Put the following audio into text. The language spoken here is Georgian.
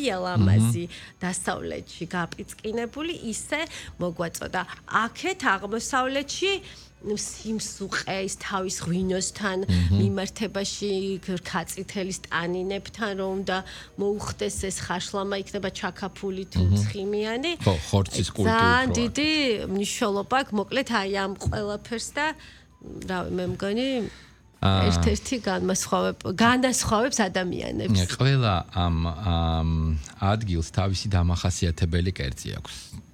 არაფერია ლამაზი დასავლეთში გაპიწყინებული, ისე მოგვაწოდა. აქეთ აღმოსავლეთში სიმსუყე ის თავის ღვინოსთან მიმართებაში ქაწითელის ტანინებთან რომ უნდა მოუხდეს ეს ხაშლამა იქნება ჩაქაფული თუ ცხიმიანი. ხო, ხორცის კულტურა. ძალიან დიდი მნიშვნელობა აქვს, მოკლედ აი ამ ყველაფერს და რავი, მე მგონი ერთ-ერთი განასხვავებს ადამიანებს. ყველა ამ ადგილს თავისი დამახასიათებელი კერძი აქვს.